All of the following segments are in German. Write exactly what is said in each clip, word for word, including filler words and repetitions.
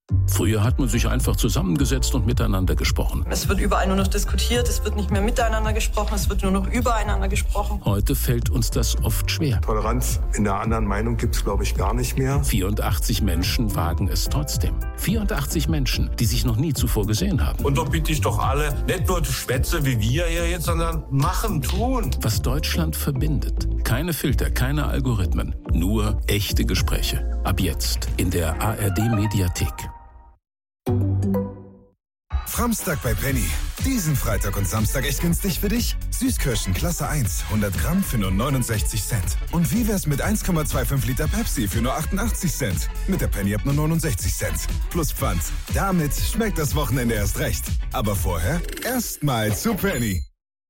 Früher hat man sich einfach zusammengesetzt und miteinander gesprochen. Es wird überall nur noch diskutiert, es wird nicht mehr miteinander gesprochen, es wird nur noch übereinander gesprochen. Heute fällt uns das oft schwer. Toleranz in der anderen Meinung gibt es, glaube ich, gar nicht mehr. vierundachtzig Menschen wagen es trotzdem. vierundachtzig Menschen, die sich noch nie zuvor gesehen haben. Und da bitte ich doch alle, nicht nur Schwätze wie wir hier jetzt, sondern machen, tun. Was Deutschland verbindet. Keine Filter, keine Algorithmen, nur echte Gespräche. Ab jetzt in der A R D-Mediathek. Framstag bei Penny. Diesen Freitag und Samstag echt günstig für dich? Süßkirschen Klasse eins, hundert Gramm für nur neunundsechzig Cent. Und wie wär's mit eins Komma fünfundzwanzig Liter Pepsi für nur achtundachtzig Cent? Mit der Penny ab nur neunundsechzig Cent. Plus Pfand. Damit schmeckt das Wochenende erst recht. Aber vorher erstmal zu Penny.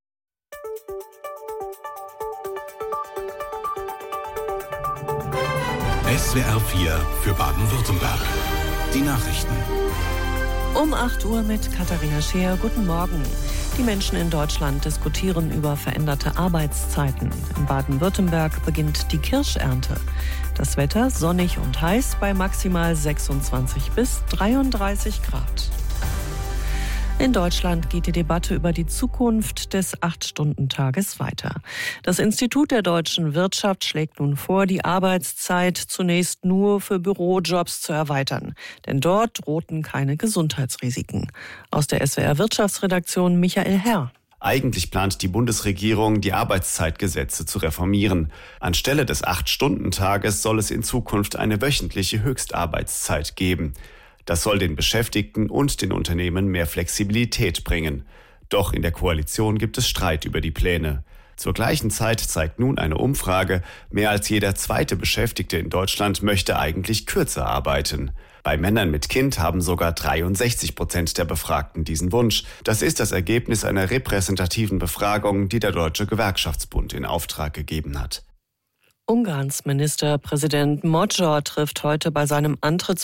S W R vier für Baden-Württemberg. Die Nachrichten. Um acht Uhr mit Katharina Scheer. Guten Morgen. Die Menschen in Deutschland diskutieren über veränderte Arbeitszeiten. In Baden-Württemberg beginnt die Kirschernte. Das Wetter sonnig und heiß bei maximal sechsundzwanzig bis dreiunddreißig Grad. In Deutschland geht die Debatte über die Zukunft des acht-Stunden-Tages weiter. Das Institut der deutschen Wirtschaft schlägt nun vor, die Arbeitszeit zunächst nur für Bürojobs zu erweitern. Denn dort drohten keine Gesundheitsrisiken. Aus der S W R Wirtschaftsredaktion Michael Herr. Eigentlich plant die Bundesregierung, die Arbeitszeitgesetze zu reformieren. Anstelle des acht-Stunden-Tages soll es in Zukunft eine wöchentliche Höchstarbeitszeit geben. Das soll den Beschäftigten und den Unternehmen mehr Flexibilität bringen. Doch in der Koalition gibt es Streit über die Pläne. Zur gleichen Zeit zeigt nun eine Umfrage, mehr als jeder zweite Beschäftigte in Deutschland möchte eigentlich kürzer arbeiten. Bei Männern mit Kind haben sogar dreiundsechzig Prozent der Befragten diesen Wunsch. Das ist das Ergebnis einer repräsentativen Befragung, die der Deutsche Gewerkschaftsbund in Auftrag gegeben hat. Ungarns Ministerpräsident Magyar trifft heute bei seinem Antritts